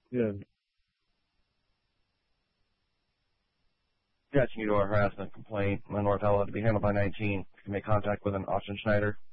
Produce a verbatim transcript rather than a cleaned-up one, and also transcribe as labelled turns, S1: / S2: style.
S1: Yeah.
S2: Attaching you to a harassment complaint on North Ella to be handled by nineteen. You can make contact with an Austin Schneider.